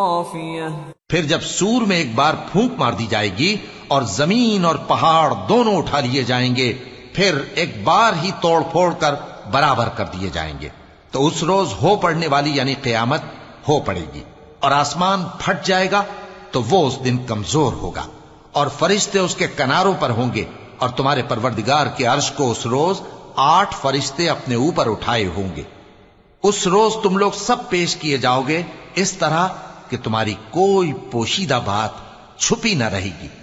फिर जब सूर में एक बार फूंक मार दी जाएगी और जमीन और पहाड़ दोनों उठा लिए जाएंगे, फिर एक बार ही तोड़ फोड़ कर बराबर कर दिए जाएंगे, तो उस रोज हो पड़ने वाली यानी क़यामत हो पड़ेगी और आसमान फट जाएगा, तो वो उस दिन कमजोर होगा और फरिश्ते उसके किनारों पर होंगे और तुम्हारे परवरदिगार के अर्श को उस रोज 8 फरिश्ते अपने ऊपर उठाए होंगे। उस रोज तुम लोग सब पेश किए जाओगे इस तरह कि तुम्हारी कोई पोशीदा बात छुपी न रहेगी।